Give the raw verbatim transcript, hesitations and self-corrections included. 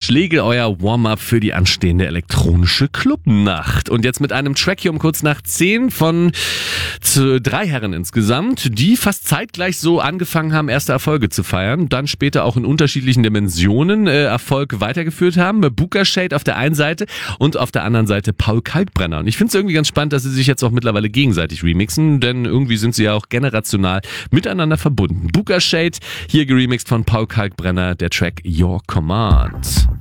Schlegel, euer Warm-up für die anstehende elektronische Clubnacht. Und jetzt mit einem Track hier um kurz nach zehn von zu drei Herren insgesamt, die fast zeitgleich so angefangen haben, erste Erfolge zu feiern, dann später auch in unterschiedlichen Dimensionen äh, Erfolg weitergeführt haben. Booker Shade auf der einen Seite und auf der anderen Seite Paul Kalkbrenner. Und ich finde es irgendwie ganz spannend, dass sie sich jetzt auch mittlerweile gegenseitig remixen, denn irgendwie sind sie ja auch generational miteinander verbunden. Booker Shade, hier geremixed von Paul Kalkbrenner, der Track Your Command.